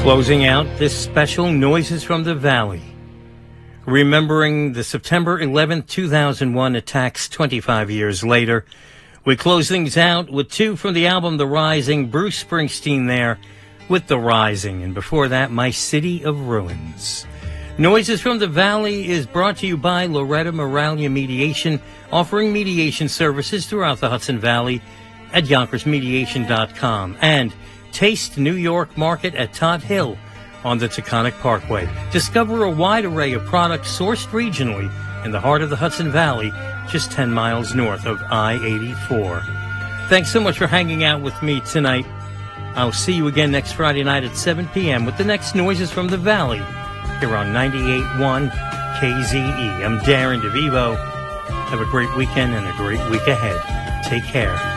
Closing out this special Noises from the Valley, remembering the September 11th, 2001 attacks 25 years later. We close things out with two from the album The Rising, Bruce Springsteen there with The Rising, and before that, My City of Ruins. Noises from the Valley is brought to you by Loretta Moralia Mediation, offering mediation services throughout the Hudson Valley at YonkersMediation.com, and Taste New York Market at Todd Hill on the Taconic Parkway. Discover a wide array of products sourced regionally in the heart of the Hudson Valley, just 10 miles north of I-84. Thanks so much for hanging out with me tonight. I'll see you again next Friday night at 7 p.m. with the next Noises from the Valley here on 98.1 KZE. I'm Darren DeVivo. Have a great weekend and a great week ahead. Take care.